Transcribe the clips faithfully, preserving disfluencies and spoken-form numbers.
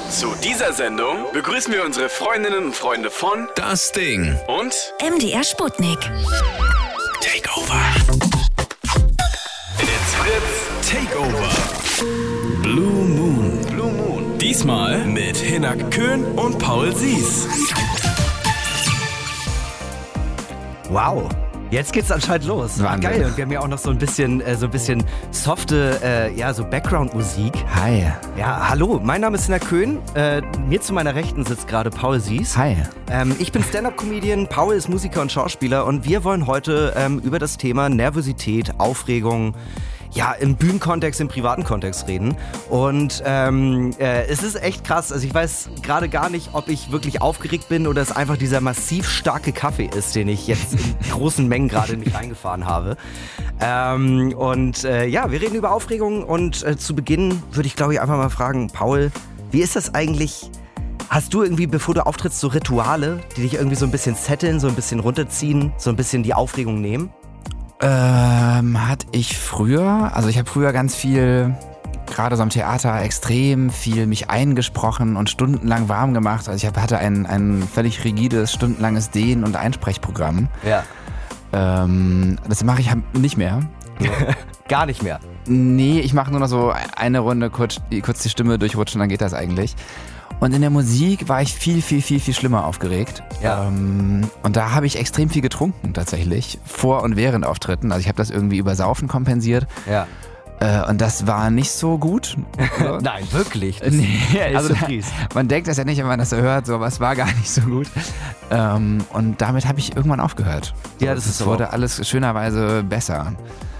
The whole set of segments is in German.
Zu dieser Sendung begrüßen wir unsere Freundinnen und Freunde von Das Ding und M D R Sputnik. Takeover. It's Fritz Takeover. Blue Moon. Blue Moon. Diesmal mit Hinak Köhn und Paul Sies. Wow. Jetzt geht's anscheinend los. Wahnsinn. Geil. Und wir haben ja auch noch so ein bisschen, äh, so ein bisschen softe, äh, ja, so Background-Musik. Hi. Ja, hallo, mein Name ist Hinak Köhn. Äh, mir zu meiner Rechten sitzt gerade Paul Sies. Hi. Ähm, ich bin Stand-Up-Comedian, Paul ist Musiker und Schauspieler und wir wollen heute ähm, über das Thema Nervosität, Aufregung, ja, im Bühnenkontext, im privaten Kontext reden. Und ähm, äh, es ist echt krass. Also ich weiß gerade gar nicht, ob ich wirklich aufgeregt bin oder es einfach dieser massiv starke Kaffee ist, den ich jetzt in großen Mengen gerade in mich reingefahren habe. Ähm, und äh, ja, wir reden über Aufregung und äh, zu Beginn würde ich, glaube ich, einfach mal fragen, Paul, wie ist das eigentlich? Hast du irgendwie, bevor du auftrittst, so Rituale, die dich irgendwie so ein bisschen setteln, so ein bisschen runterziehen, so ein bisschen die Aufregung nehmen? Ähm, hatte ich früher, also ich habe früher ganz viel, gerade so am Theater, extrem viel mich eingesprochen und stundenlang warm gemacht. Also ich hab, hatte ein, ein völlig rigides, stundenlanges Dehn- und Einsprechprogramm. Ja. Ähm, das mache ich nicht mehr. Gar nicht mehr. Nee, ich mache nur noch so eine Runde, kurz, kurz die Stimme durchrutschen, dann geht das eigentlich. Und in der Musik war ich viel, viel, viel, viel schlimmer aufgeregt. Ja. Ähm, und da habe ich extrem viel getrunken tatsächlich, vor und während Auftritten. Also ich habe das irgendwie über Saufen kompensiert. Ja. Äh, und das war nicht so gut. Nein, wirklich. Das Nee, also ist da, man denkt das ja nicht, wenn man das so hört, so, aber es war gar nicht so gut. Ähm, und damit habe ich irgendwann aufgehört. Ja, das ist Es wurde alles schönerweise besser.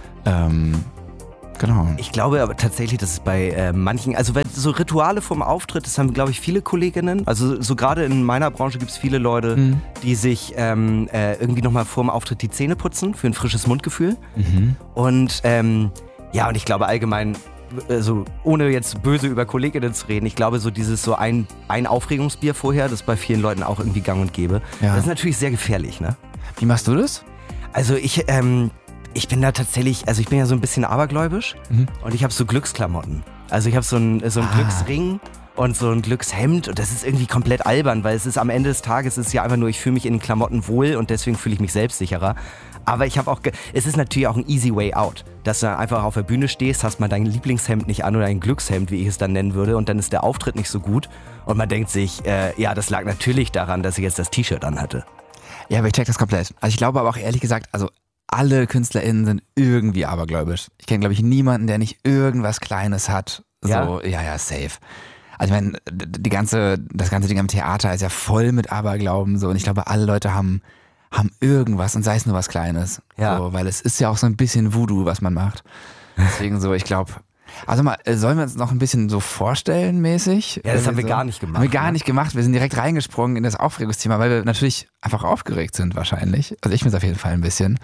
Ähm, Genau. Ich glaube aber tatsächlich, dass es bei äh, manchen, also weil so Rituale vom Auftritt, das haben, glaube ich, viele Kolleginnen. Also so gerade in meiner Branche gibt es viele Leute, Mhm. die sich ähm, äh, irgendwie nochmal vor dem Auftritt die Zähne putzen für ein frisches Mundgefühl. Mhm. Und ähm, ja, und ich glaube allgemein, also ohne jetzt böse über Kolleginnen zu reden, ich glaube so dieses so ein, ein Aufregungsbier vorher, das ist bei vielen Leuten auch irgendwie gang und gäbe. Ja. Das ist natürlich sehr gefährlich, ne? Wie machst du das? Also ich, ähm, ich bin da tatsächlich, also ich bin ja so ein bisschen abergläubisch Mhm. und ich habe so Glücksklamotten. Also ich habe so einen so einen Ah. Glücksring und so ein Glückshemd und das ist irgendwie komplett albern, weil es ist am Ende des Tages, es ist ja einfach nur, ich fühle mich in den Klamotten wohl und deswegen fühle ich mich selbstsicherer. Aber ich habe auch, ge- es ist natürlich auch ein easy way out, dass du dann einfach auf der Bühne stehst, hast mal dein Lieblingshemd nicht an oder ein Glückshemd, wie ich es dann nennen würde, und dann ist der Auftritt nicht so gut und man denkt sich, äh, ja, das lag natürlich daran, dass ich jetzt das T-Shirt anhatte. Ja, aber ich check das komplett. Also ich glaube aber auch ehrlich gesagt, also alle KünstlerInnen sind irgendwie abergläubisch. Ich kenne, glaube ich, niemanden, der nicht irgendwas Kleines hat. So, Ja? ja, ja, safe. Also ich meine, die ganze, das ganze Ding am Theater ist ja voll mit Aberglauben so und ich glaube, alle Leute haben, haben irgendwas und sei es nur was Kleines. Ja. So, weil es ist ja auch so ein bisschen Voodoo, was man macht. Deswegen so, ich glaube. Also mal, äh, sollen wir uns noch ein bisschen so vorstellen mäßig? Ja, das Äh, haben wir so? gar nicht gemacht, Haben wir gar ne? nicht gemacht. Wir sind direkt reingesprungen in das Aufregungsthema, weil wir natürlich einfach aufgeregt sind wahrscheinlich. Also ich bin es auf jeden Fall ein bisschen.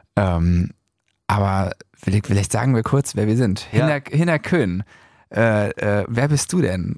Ähm, aber vielleicht, vielleicht sagen wir kurz, wer wir sind. Ja. Hinak, Hinak Köhn. Äh, äh, wer bist du denn?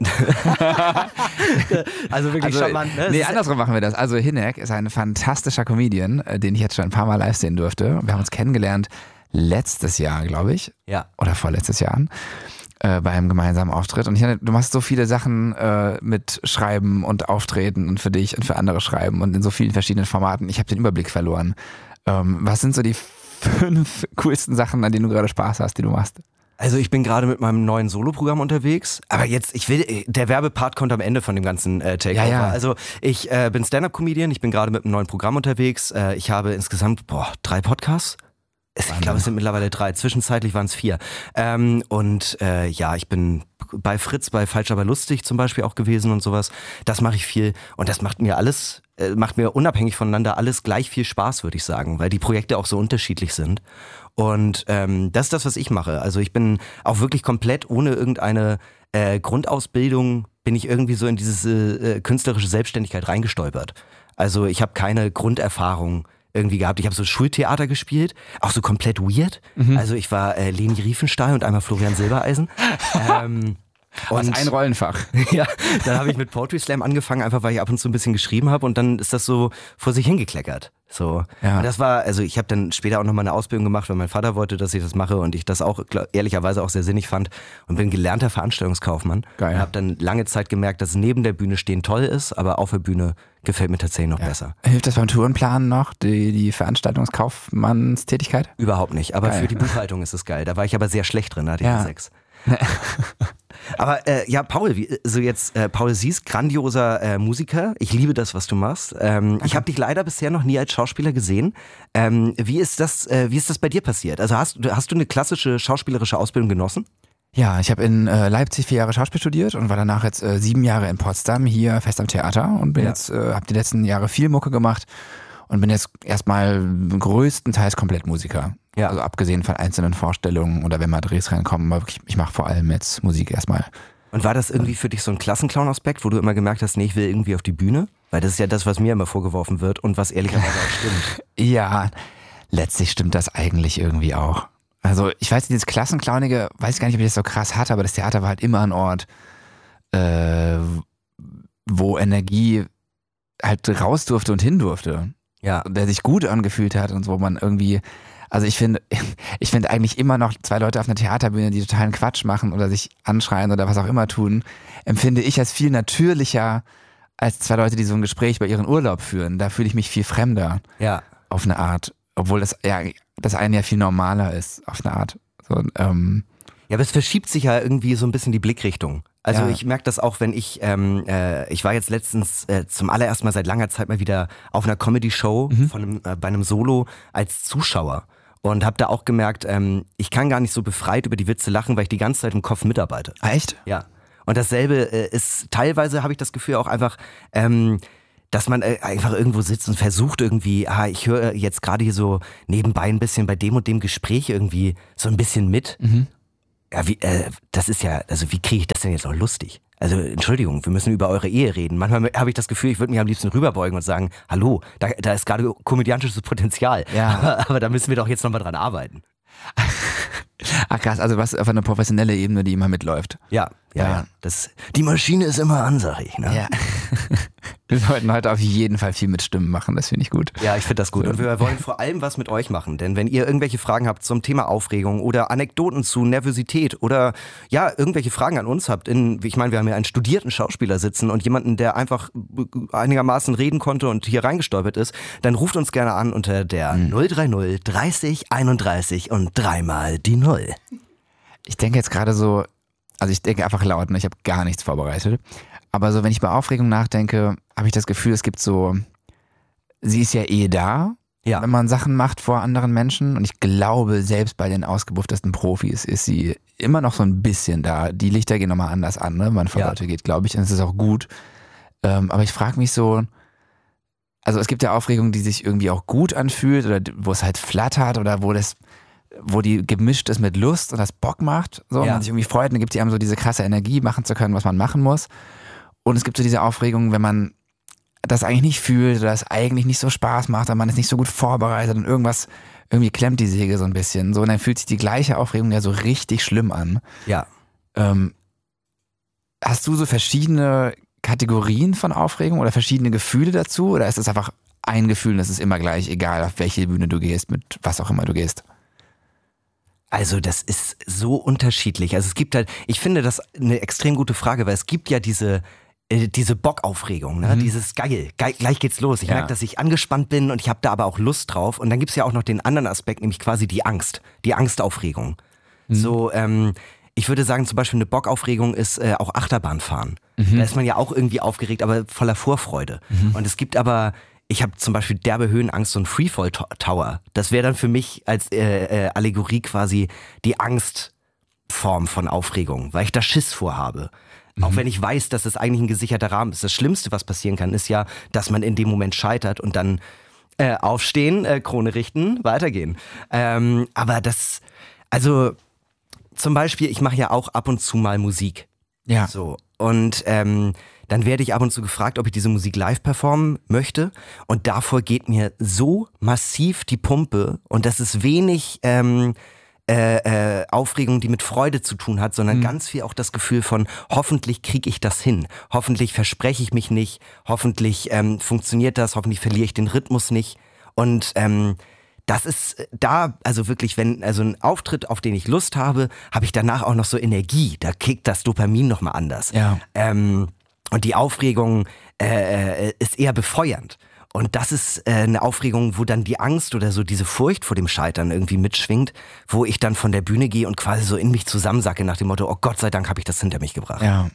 Also wirklich Also, charmant, ne? Es nee, ist- andersrum machen wir das. Also Hinak ist ein fantastischer Comedian, äh, den ich jetzt schon ein paar Mal live sehen durfte. Wir haben uns kennengelernt letztes Jahr, glaube ich. Ja. Oder vorletztes Jahr. Äh, bei einem gemeinsamen Auftritt. Und ich, du machst so viele Sachen äh, mit Schreiben und Auftreten und für dich und für andere schreiben und in so vielen verschiedenen Formaten. Ich habe den Überblick verloren. Ähm, was sind so die fünf coolsten Sachen, an denen du gerade Spaß hast, die du machst? Also ich bin gerade mit meinem neuen Soloprogramm unterwegs, aber jetzt, ich will, der Werbepart kommt am Ende von dem ganzen äh, Takeover. Ja, ja. Also ich äh, bin Stand-Up-Comedian, ich bin gerade mit einem neuen Programm unterwegs. Äh, ich habe insgesamt, boah, drei Podcasts. Es- Ich glaube, es sind mittlerweile drei. Zwischenzeitlich waren es vier. Ähm, und äh, ja, ich bin bei Fritz, bei Falsch aber lustig zum Beispiel auch gewesen und sowas. Das mache ich viel und das macht mir alles, äh, macht mir unabhängig voneinander alles gleich viel Spaß, würde ich sagen, weil die Projekte auch so unterschiedlich sind. Und ähm, das ist das, was ich mache. Also ich bin auch wirklich komplett ohne irgendeine äh, Grundausbildung, bin ich irgendwie so in diese äh, künstlerische Selbstständigkeit reingestolpert. Also ich habe keine Grunderfahrung irgendwie gehabt. Ich habe so Schultheater gespielt, auch so komplett weird. Also ich war äh, Leni Riefenstahl und einmal Florian Silbereisen. ähm, Was und ein Rollenfach. ja, dann habe ich mit Poetry Slam angefangen, einfach weil ich ab und zu ein bisschen geschrieben habe und dann ist das so vor sich hingekleckert. So. Ja. Und das war, also ich habe dann später auch nochmal eine Ausbildung gemacht, weil mein Vater wollte, dass ich das mache und ich das auch glaub, ehrlicherweise auch sehr sinnig fand und bin gelernter Veranstaltungskaufmann. Geil. Und habe dann lange Zeit gemerkt, dass neben der Bühne stehen toll ist, aber auf der Bühne gefällt mir tatsächlich noch Ja. besser. Hilft das beim Tourenplanen noch, die, die Veranstaltungskaufmannstätigkeit? Überhaupt nicht, aber Geil. für die Buchhaltung ist es geil. Da war ich aber sehr schlecht drin, da hatte ich Ja. eine sechs. Aber äh, ja, Paul, wie, so jetzt äh, Paul Sies, grandioser äh, Musiker. Ich liebe das, was du machst. Ähm, ich habe dich leider bisher noch nie als Schauspieler gesehen. Ähm, wie ist das? Äh, wie ist das bei dir passiert? Also hast, du- hast du eine klassische schauspielerische Ausbildung genossen? Ja, ich habe in äh, Leipzig vier Jahre Schauspiel studiert und war danach jetzt äh, sieben Jahre in Potsdam hier fest am Theater und bin Ja. jetzt, äh, habe die letzten Jahre viel Mucke gemacht und bin jetzt erstmal größtenteils komplett Musiker. Ja. Also abgesehen von einzelnen Vorstellungen oder wenn mal Drehs reinkommen, aber wirklich, ich mache vor allem jetzt Musik erstmal. Und war das irgendwie für dich so ein Klassenclown-Aspekt, wo du immer gemerkt hast, nee, ich will irgendwie auf die Bühne? Weil das ist ja das, was mir immer vorgeworfen wird und was ehrlicherweise auch stimmt. Ja, letztlich stimmt das eigentlich irgendwie auch. Also ich weiß, dieses Klassenclownige, weiß ich gar nicht, ob ich das so krass hatte, aber das Theater war halt immer ein Ort, äh, wo Energie halt raus durfte und hin durfte. Ja. Der sich gut angefühlt hat und so, wo man irgendwie, also ich finde, ich finde eigentlich immer noch zwei Leute auf einer Theaterbühne, die totalen Quatsch machen oder sich anschreien oder was auch immer tun, empfinde ich als viel natürlicher als zwei Leute, die so ein Gespräch bei ihren Urlaub führen. Da fühle ich mich viel fremder Ja. auf eine Art, obwohl das ja das eine ja viel normaler ist auf eine Art. So, ähm, Ja, aber es verschiebt sich ja irgendwie so ein bisschen die Blickrichtung. Also Ja. ich merke das auch, wenn ich, ähm, äh, ich war jetzt letztens äh, zum allerersten Mal seit langer Zeit mal wieder auf einer Comedy-Show von einem, äh, bei einem Solo als Zuschauer und habe da auch gemerkt, ähm, ich kann gar nicht so befreit über die Witze lachen, weil ich die ganze Zeit im Kopf mitarbeite. echt? Ja. Und dasselbe äh, ist, teilweise habe ich das Gefühl auch einfach, ähm, dass man äh, einfach irgendwo sitzt und versucht irgendwie, ah, ich höre jetzt gerade hier so nebenbei ein bisschen bei dem und dem Gespräch irgendwie so ein bisschen mit. Ja, wie, äh, das ist ja, also wie kriege ich das denn jetzt auch lustig? Also Entschuldigung, wir müssen über eure Ehe reden. Manchmal habe ich das Gefühl, ich würde mich am liebsten rüberbeugen und sagen, hallo, da, da ist gerade komödiantisches Potenzial. Ja. Aber, aber da müssen wir doch jetzt nochmal dran arbeiten. Ach krass, also was auf einer professionellen Ebene, die immer mitläuft. Ja, ja, Ja. ja. Das, die Maschine ist immer an, sag ich. Ne? Ja. Wir sollten heute auf jeden Fall viel mit Stimmen machen, das finde ich gut. Ja, ich finde das gut. Und wir wollen vor allem was mit euch machen. Denn wenn ihr irgendwelche Fragen habt zum Thema Aufregung oder Anekdoten zu Nervosität oder ja, irgendwelche Fragen an uns habt, in, ich meine, wir haben ja einen studierten Schauspieler sitzen und jemanden, der einfach einigermaßen reden konnte und hier reingestolpert ist, dann ruft uns gerne an unter der null drei null dreißig einunddreißig und dreimal die Null. Ich denke jetzt gerade so, also ich denke einfach laut, ne? Ich habe gar nichts vorbereitet. Aber so, wenn ich bei Aufregung nachdenke, habe ich das Gefühl, es gibt so, sie ist ja eh da, Ja. wenn man Sachen macht vor anderen Menschen. Und ich glaube, selbst bei den ausgebufftesten Profis ist sie immer noch so ein bisschen da. Die Lichter gehen nochmal anders an, ne? wenn man vor Ja. Leute geht, glaube ich. Und es ist auch gut. Ähm, aber ich frage mich so, also es gibt ja Aufregung, die sich irgendwie auch gut anfühlt oder wo es halt flattert oder wo das, wo die gemischt ist mit Lust und das Bock macht, so, und Ja. man sich irgendwie freut und dann gibt die einem so diese krasse Energie, machen zu können, was man machen muss. Und es gibt so diese Aufregung, wenn man das eigentlich nicht fühlt oder es eigentlich nicht so Spaß macht, oder man ist nicht so gut vorbereitet und irgendwas, irgendwie klemmt die Säge so ein bisschen. So, und dann fühlt sich die gleiche Aufregung ja so richtig schlimm an. Ja. Ähm, hast du so verschiedene Kategorien von Aufregung oder verschiedene Gefühle dazu? Oder ist es einfach ein Gefühl und es ist immer gleich, egal auf welche Bühne du gehst, mit was auch immer du gehst? Also das ist so unterschiedlich. Also es gibt halt, ich finde das eine extrem gute Frage, weil es gibt ja diese äh, diese Bockaufregung, ne? Mhm. Dieses geil, geil, gleich geht's los. Ich Ja. merke, dass ich angespannt bin und ich habe da aber auch Lust drauf. Und dann gibt's ja auch noch den anderen Aspekt, nämlich quasi die Angst, die Angstaufregung. Mhm. So, ähm, ich würde sagen, zum Beispiel eine Bockaufregung ist äh, auch Achterbahnfahren. Mhm. Da ist man ja auch irgendwie aufgeregt, aber voller Vorfreude. Und es gibt aber, ich habe zum Beispiel derbe Höhenangst, so ein Freefall Tower. Das wäre dann für mich als äh, äh, Allegorie quasi die Angstform von Aufregung, weil ich da Schiss vorhabe. Auch wenn ich weiß, dass es eigentlich ein gesicherter Rahmen ist. Das Schlimmste, was passieren kann, ist ja, dass man in dem Moment scheitert und dann äh, aufstehen, äh, Krone richten, weitergehen. Ähm, aber das, also zum Beispiel, ich mache ja auch ab und zu mal Musik. Ja. So. Und ähm, dann werde ich ab und zu gefragt, ob ich diese Musik live performen möchte. Und davor geht mir so massiv die Pumpe. Und das ist wenig ähm, äh, äh, Aufregung, die mit Freude zu tun hat, sondern ganz viel auch das Gefühl von, hoffentlich kriege ich das hin. Hoffentlich verspreche ich mich nicht. Hoffentlich ähm, funktioniert das. Hoffentlich verliere ich den Rhythmus nicht. Und ähm, das ist da, also wirklich, wenn, also ein Auftritt, auf den ich Lust habe, habe ich danach auch noch so Energie. Da kickt das Dopamin nochmal anders. Ja. Ähm, und die Aufregung äh, ist eher befeuernd. Und das ist äh, eine Aufregung, wo dann die Angst oder so diese Furcht vor dem Scheitern irgendwie mitschwingt, wo ich dann von der Bühne gehe und quasi so in mich zusammensacke nach dem Motto, oh Gott sei Dank habe ich das hinter mich gebracht. Ja.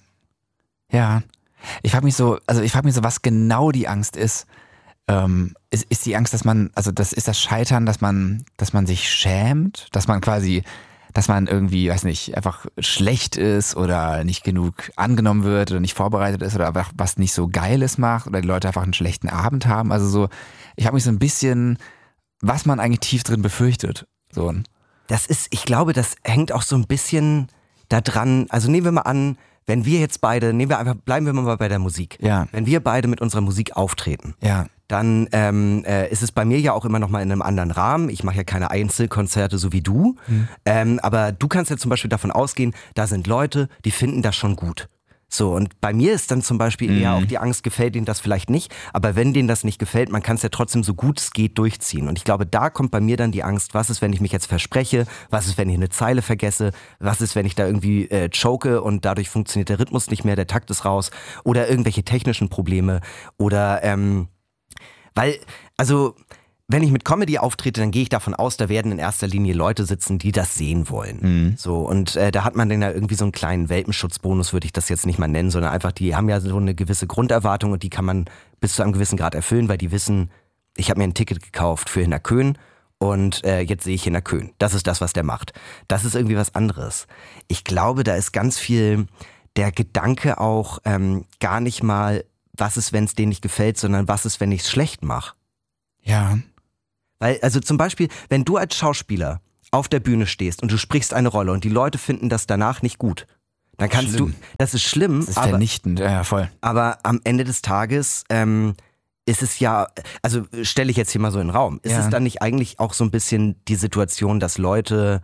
Ja. Ich frage mich so, also ich frage mich so, was genau die Angst ist. Ähm, ist, ist die Angst, dass man, also das ist das Scheitern, dass man, dass man sich schämt, dass man quasi, dass man irgendwie, weiß nicht, einfach schlecht ist oder nicht genug angenommen wird oder nicht vorbereitet ist oder einfach was nicht so Geiles macht oder die Leute einfach einen schlechten Abend haben. Also so, ich habe mich so ein bisschen, was man eigentlich tief drin befürchtet. So. Das ist, ich glaube, das hängt auch so ein bisschen da dran, also nehmen wir mal an, wenn wir jetzt beide, nehmen wir einfach, bleiben wir mal bei der Musik. Ja. Wenn wir beide mit unserer Musik auftreten, Ja. dann ähm, äh, ist es bei mir ja auch immer noch mal in einem anderen Rahmen. Ich mache ja keine Einzelkonzerte so wie du, Mhm. ähm, aber du kannst ja zum Beispiel davon ausgehen, da sind Leute, die finden das schon gut. So, und bei mir ist dann zum Beispiel Mhm. eher auch die Angst, gefällt denen das vielleicht nicht, aber wenn denen das nicht gefällt, man kann es ja trotzdem so gut es geht durchziehen. Und ich glaube, da kommt bei mir dann die Angst, was ist, wenn ich mich jetzt verspreche, was ist, wenn ich eine Zeile vergesse, was ist, wenn ich da irgendwie äh, choke und dadurch funktioniert der Rhythmus nicht mehr, der Takt ist raus oder irgendwelche technischen Probleme oder ähm, weil, also wenn ich mit Comedy auftrete, dann gehe ich davon aus, da werden in erster Linie Leute sitzen, die das sehen wollen. Mhm. So, und äh, da hat man dann ja irgendwie so einen kleinen Welpenschutzbonus, würde ich das jetzt nicht mal nennen, sondern einfach, die haben ja so eine gewisse Grunderwartung und die kann man bis zu einem gewissen Grad erfüllen, weil die wissen, ich habe mir ein Ticket gekauft für Hinnerkön und äh, jetzt sehe ich Hinnerkön. Das ist das, was der macht. Das ist irgendwie was anderes. Ich glaube, da ist ganz viel der Gedanke auch ähm, gar nicht mal, was ist, wenn es denen nicht gefällt, sondern was ist, wenn ich es schlecht mache. Ja. Weil, also zum Beispiel, wenn du als Schauspieler auf der Bühne stehst und du sprichst eine Rolle und die Leute finden das danach nicht gut, dann kannst Schlimm. du, das ist schlimm, Das ist aber, vernichtend, ja, voll. aber am Ende des Tages ähm, ist es ja, also stelle ich jetzt hier mal so in den Raum, ist Ja. es dann nicht eigentlich auch so ein bisschen die Situation, dass Leute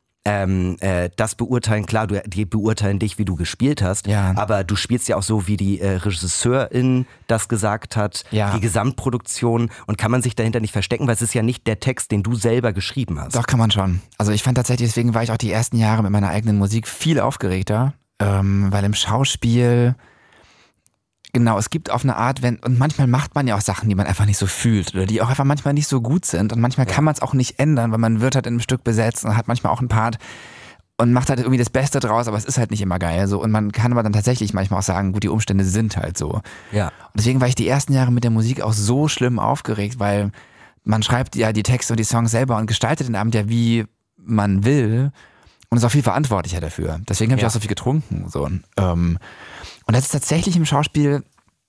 ähm, äh, das beurteilen, klar, du, die beurteilen dich, wie du gespielt hast, Ja. aber du spielst ja auch so, wie die äh, Regisseurin das gesagt hat, Ja. die Gesamtproduktion, und kann man sich dahinter nicht verstecken, weil es ist ja nicht der Text, den du selber geschrieben hast. Doch, kann man schon. Also ich fand tatsächlich, deswegen war ich auch die ersten Jahre mit meiner eigenen Musik viel aufgeregter, ähm, weil im Schauspiel, genau, es gibt auf eine Art, wenn, und manchmal macht man ja auch Sachen, die man einfach nicht so fühlt oder die auch einfach manchmal nicht so gut sind und manchmal kann man es auch nicht ändern, weil man wird halt in einem Stück besetzt und hat manchmal auch einen Part und macht halt irgendwie das Beste draus, aber es ist halt nicht immer geil so, und man kann aber dann tatsächlich manchmal auch sagen, gut, die Umstände sind halt so. Ja. Und deswegen war ich die ersten Jahre mit der Musik auch so schlimm aufgeregt, weil man schreibt ja die Texte und die Songs selber und gestaltet den Abend ja wie man will und ist auch viel verantwortlicher dafür. Deswegen habe ich Ja. auch so viel getrunken. So. Ähm, und das ist tatsächlich im Schauspiel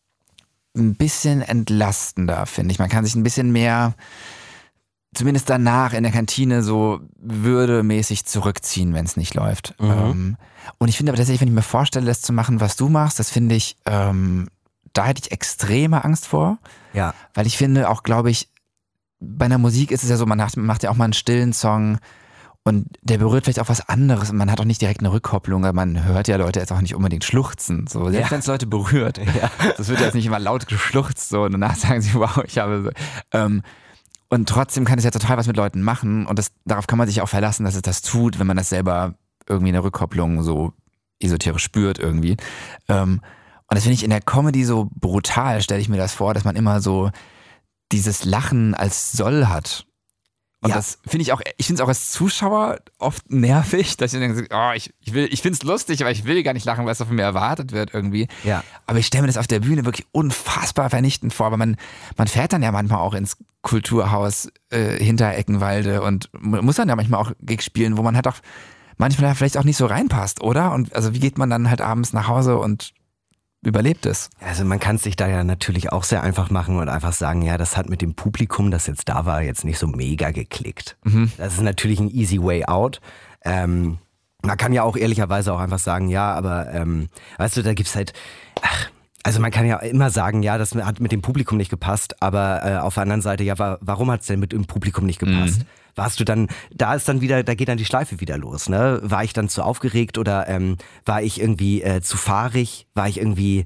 ein bisschen entlastender, finde ich. Man kann sich ein bisschen mehr, zumindest danach in der Kantine, so würdemäßig zurückziehen, wenn es nicht läuft. Mhm. Ähm, und ich finde aber tatsächlich, wenn ich mir vorstelle, das zu machen, was du machst, das finde ich, ähm, da hätte ich extreme Angst vor. Ja. Weil ich finde auch, glaube ich, bei einer Musik ist es ja so, man macht, man macht ja auch mal einen stillen Song und der berührt vielleicht auch was anderes und man hat auch nicht direkt eine Rückkopplung, aber man hört ja Leute jetzt auch nicht unbedingt schluchzen. So. Selbst Ja. wenn es Leute berührt. Ja. Das wird jetzt nicht immer laut geschluchzt so, und danach sagen sie, wow, ich habe so. Ähm, und trotzdem kann es ja total was mit Leuten machen und das, darauf kann man sich auch verlassen, dass es das tut, wenn man das selber irgendwie eine Rückkopplung so esoterisch spürt irgendwie. Ähm, und das finde ich in der Comedy so brutal, stelle ich mir das vor, dass man immer so dieses Lachen als Soll hat. Und Ja. das finde ich auch, ich finde es auch als Zuschauer oft nervig, dass ich denke, oh, ich, ich will, ich finde es lustig, aber ich will gar nicht lachen, weil es so von mir erwartet wird irgendwie. Ja. Aber ich stelle mir das auf der Bühne wirklich unfassbar vernichtend vor, weil man, man fährt dann ja manchmal auch ins Kulturhaus äh, hinter Eckenwalde und muss dann ja manchmal auch Gigs spielen, wo man halt auch manchmal vielleicht auch nicht so reinpasst, oder? Und also wie geht man dann halt abends nach Hause und überlebt es? Also man kann es sich da ja natürlich auch sehr einfach machen und einfach sagen, ja, das hat mit dem Publikum, das jetzt da war, jetzt nicht so mega geklickt. Mhm. Das ist natürlich ein easy way out. Ähm, man kann ja auch ehrlicherweise auch einfach sagen, ja, aber ähm, weißt du, da gibt's halt, ach, also man kann ja immer sagen, ja, das hat mit dem Publikum nicht gepasst, aber äh, auf der anderen Seite, ja, wa- warum hat's denn mit dem Publikum nicht gepasst? Mhm. Warst du dann, da ist dann wieder, da geht dann die Schleife wieder los, ne? War ich dann zu aufgeregt oder ähm, war ich irgendwie äh, zu fahrig? War ich irgendwie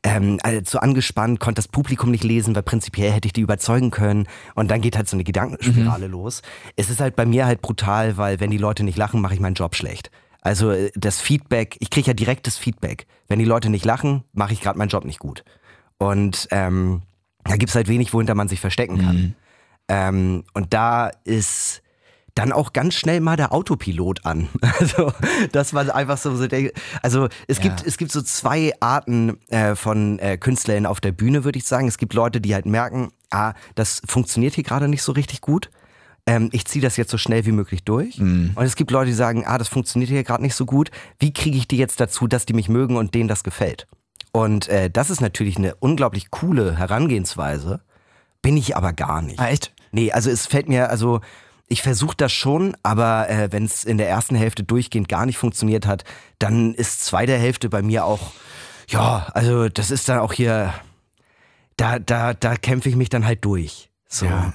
ähm, also zu angespannt, konnte das Publikum nicht lesen, weil prinzipiell hätte ich die überzeugen können und dann geht halt so eine Gedankenspirale mhm. los. Es ist halt bei mir halt brutal, weil wenn die Leute nicht lachen, mache ich meinen Job schlecht. Also das Feedback, ich kriege ja direktes Feedback. Wenn die Leute nicht lachen, mache ich gerade meinen Job nicht gut. Und ähm, da gibt's halt wenig, wohinter man sich verstecken kann. Mhm. Ähm, und da ist dann auch ganz schnell mal der Autopilot an. Also das war einfach so, so der, also es ja. gibt es gibt so zwei Arten äh, von äh, Künstlern auf der Bühne, würde ich sagen. Es gibt Leute, die halt merken, ah, das funktioniert hier gerade nicht so richtig gut. Ähm, ich ziehe das jetzt so schnell wie möglich durch. Mhm. Und es gibt Leute, die sagen, ah, das funktioniert hier gerade nicht so gut. Wie kriege ich die jetzt dazu, dass die mich mögen und denen das gefällt? Und äh, das ist natürlich eine unglaublich coole Herangehensweise. Bin ich aber gar nicht. Ah, echt? Nee, also es fällt mir, also ich versuche das schon, aber äh, wenn es in der ersten Hälfte durchgehend gar nicht funktioniert hat, dann ist zweite Hälfte bei mir auch, ja, also das ist dann auch hier, da, da, da kämpfe ich mich dann halt durch. So. Ja.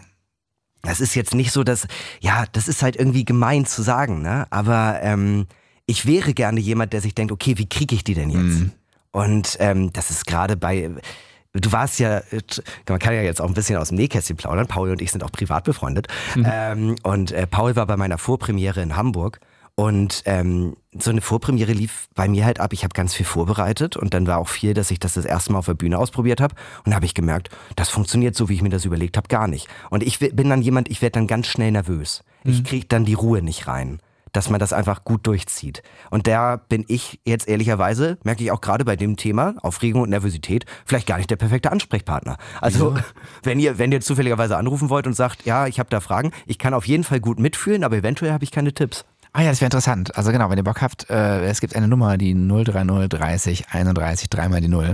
Das ist jetzt nicht so, dass, ja, das ist halt irgendwie gemein zu sagen, ne? Aber ähm, ich wäre gerne jemand, der sich denkt, okay, wie kriege ich die denn jetzt? Mhm. Und ähm, das ist gerade bei, du warst ja, man kann ja jetzt auch ein bisschen aus dem Nähkästchen plaudern, Paul und ich sind auch privat befreundet. Mhm. Ähm, und äh, Paul war bei meiner Vorpremiere in Hamburg und ähm, so eine Vorpremiere lief bei mir halt ab. Ich habe ganz viel vorbereitet und dann war auch viel, dass ich das das erste Mal auf der Bühne ausprobiert habe und da habe ich gemerkt, das funktioniert so, wie ich mir das überlegt habe, gar nicht. Und ich bin dann jemand, ich werde dann ganz schnell nervös. Mhm. Ich kriege dann die Ruhe nicht rein, dass man das einfach gut durchzieht. Und da bin ich jetzt ehrlicherweise, merke ich auch gerade bei dem Thema, Aufregung und Nervosität, vielleicht gar nicht der perfekte Ansprechpartner. Also ja. wenn ihr wenn ihr zufälligerweise anrufen wollt und sagt, ja, ich habe da Fragen, ich kann auf jeden Fall gut mitfühlen, aber eventuell habe ich keine Tipps. Ah ja, das wäre interessant. Also genau, wenn ihr Bock habt, äh, es gibt eine Nummer, die null drei null dreißig einunddreißig, dreimal die Null.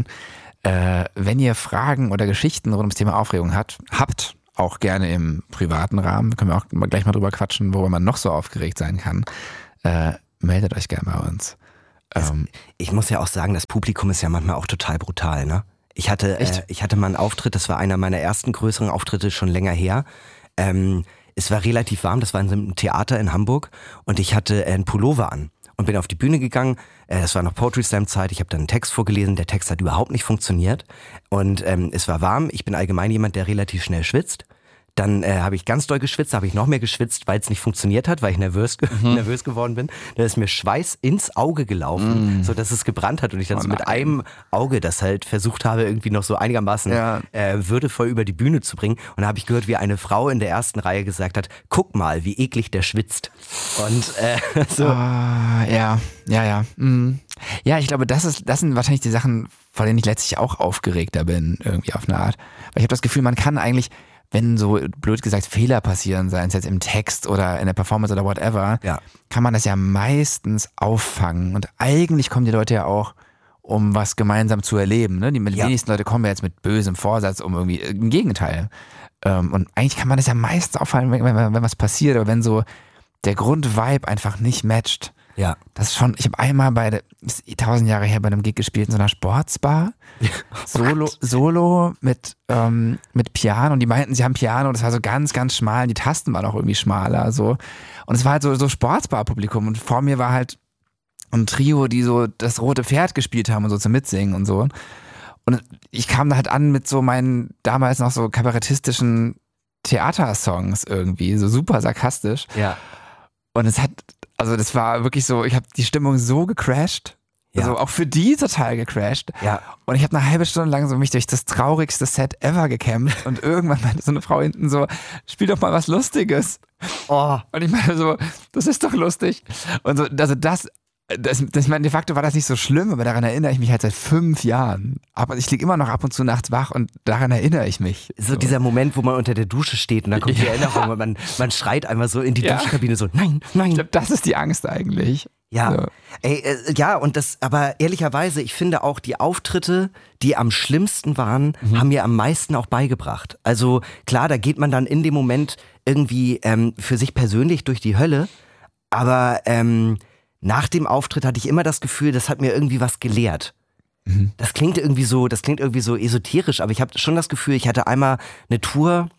Äh, wenn ihr Fragen oder Geschichten rund ums Thema Aufregung hat, habt, auch gerne im privaten Rahmen, können wir auch gleich mal drüber quatschen, worüber man noch so aufgeregt sein kann, äh, meldet euch gerne bei uns. Ähm, ich muss ja auch sagen, das Publikum ist ja manchmal auch total brutal, ne? Ich hatte, äh, ich hatte mal einen Auftritt, das war einer meiner ersten größeren Auftritte, schon länger her. Ähm, es war relativ warm, das war in so einem Theater in Hamburg und ich hatte einen Pullover an und bin auf die Bühne gegangen. Es war noch Poetry Slam Zeit, ich habe dann einen Text vorgelesen, der Text hat überhaupt nicht funktioniert und ähm, es war warm. Ich bin allgemein jemand, der relativ schnell schwitzt. Dann äh, habe ich ganz doll geschwitzt, habe ich noch mehr geschwitzt, weil es nicht funktioniert hat, weil ich nervös, ge- mhm. nervös geworden bin. Da ist mir Schweiß ins Auge gelaufen, mhm. so dass es gebrannt hat und ich dann oh so mit einem Auge das halt versucht habe, irgendwie noch so einigermaßen ja. äh, würdevoll über die Bühne zu bringen. Und da habe ich gehört, wie eine Frau in der ersten Reihe gesagt hat, guck mal, wie eklig der schwitzt. Und äh, so. Oh, ja, ja, ja. Mhm. Ja, ich glaube, das ist, das sind wahrscheinlich die Sachen, vor denen ich letztlich auch aufgeregter bin, irgendwie auf eine Art. Weil ich habe das Gefühl, man kann eigentlich, wenn so blöd gesagt Fehler passieren, seien es jetzt im Text oder in der Performance oder whatever, ja. kann man das ja meistens auffangen. Und eigentlich kommen die Leute ja auch, um was gemeinsam zu erleben. Ne? Die ja. wenigsten Leute kommen ja jetzt mit bösem Vorsatz, um irgendwie im Gegenteil. Und eigentlich kann man das ja meistens auffangen, wenn, wenn, wenn was passiert, aber wenn so der Grundvibe einfach nicht matcht. Ja. Das ist schon, ich habe einmal bei, der, ist tausend Jahre her, bei einem Gig gespielt in so einer Sportsbar. Solo, Solo mit, ähm, mit Piano und die meinten, sie haben Piano, das war so ganz, ganz schmal und die Tasten waren auch irgendwie schmaler, so. Und es war halt so, so Sportsbar-Publikum und vor mir war halt ein Trio, die so das Rote Pferd gespielt haben und so zum Mitsingen und so. Und ich kam da halt an mit so meinen damals noch so kabarettistischen Theatersongs irgendwie, so super sarkastisch. Ja. Und es hat, also das war wirklich so, ich habe die Stimmung so gecrashed, ja. also auch für die total gecrashed. Ja. Und ich habe eine halbe Stunde lang so mich durch das traurigste Set ever gekämpft und irgendwann meinte so eine Frau hinten so, spiel doch mal was Lustiges. Oh. Und ich meine so, das ist doch lustig. Und so, also das, das, das ich meine, de facto war das nicht so schlimm, aber daran erinnere ich mich halt seit fünf Jahren. Aber ich liege immer noch ab und zu nachts wach und daran erinnere ich mich. So, so. Dieser Moment, wo man unter der Dusche steht und dann kommt ja. die Erinnerung und man, man schreit einfach so in die ja. Duschkabine so, nein, nein. Ich glaube, das ist die Angst eigentlich. Ja, so. Ey, äh, ja, und das, aber ehrlicherweise, ich finde auch die Auftritte, die am schlimmsten waren, mhm. haben mir am meisten auch beigebracht. Also klar, da geht man dann in dem Moment irgendwie ähm, für sich persönlich durch die Hölle, aber ähm, nach dem Auftritt hatte ich immer das Gefühl, das hat mir irgendwie was gelehrt. Mhm. Das klingt irgendwie so, das klingt irgendwie so esoterisch, aber ich habe schon das Gefühl, ich hatte einmal eine Tour,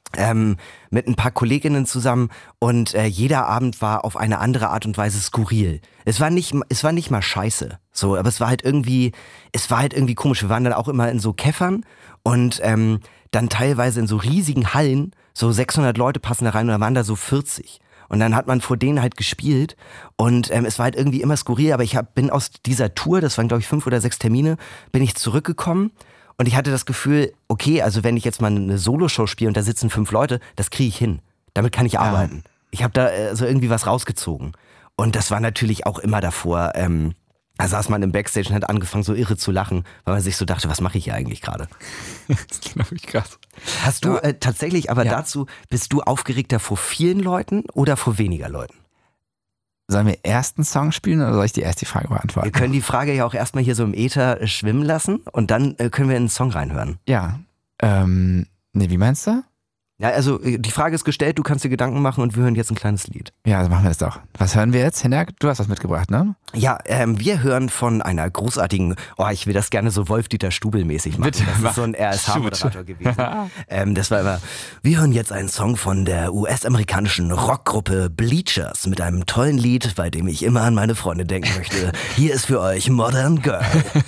ähm, mit ein paar Kolleginnen zusammen und äh, jeder Abend war auf eine andere Art und Weise skurril. Es war nicht, es war nicht mal scheiße, so, aber es war halt irgendwie, es war halt irgendwie komisch. Wir waren dann auch immer in so Käffern und ähm, dann teilweise in so riesigen Hallen, so sechshundert Leute passen da rein und da waren da so vierzig. Und dann hat man vor denen halt gespielt und ähm, es war halt irgendwie immer skurril, aber ich hab, bin aus dieser Tour, das waren glaube ich fünf oder sechs Termine, bin ich zurückgekommen und ich hatte das Gefühl, okay, also wenn ich jetzt mal eine Soloshow spiele und da sitzen fünf Leute, das kriege ich hin. Damit kann ich arbeiten. Ja. Ich habe da äh, so irgendwie was rausgezogen. Und das war natürlich auch immer davor, ähm, da saß man im Backstage und hat angefangen so irre zu lachen, weil man sich so dachte, was mache ich hier eigentlich gerade? Das glaube ich krass. Hast du äh, tatsächlich, aber ja. dazu, bist du aufgeregter vor vielen Leuten oder vor weniger Leuten? Sollen wir erst einen Song spielen oder soll ich die erst die Frage beantworten? Wir können die Frage ja auch erstmal hier so im Äther schwimmen lassen und dann äh, können wir in einen Song reinhören. Ja. Ähm, nee, wie meinst du? Ja, also die Frage ist gestellt, du kannst dir Gedanken machen und wir hören jetzt ein kleines Lied. Ja, also machen wir das doch. Was hören wir jetzt, Hinak? Du hast was mitgebracht, ne? Ja, ähm, wir hören von einer großartigen, oh, ich will das gerne so Wolf-Dieter Stubel-mäßig machen. Bitte, das mach. ist so ein R S H-Moderator gewesen. ähm, das war immer, wir hören jetzt einen Song von der U S-amerikanischen Rockgruppe Bleachers mit einem tollen Lied, bei dem ich immer an meine Freunde denken möchte. Hier ist für euch Modern Girl.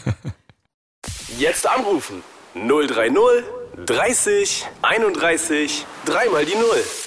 Jetzt anrufen. null drei null dreißig einunddreißig dreimal die Null.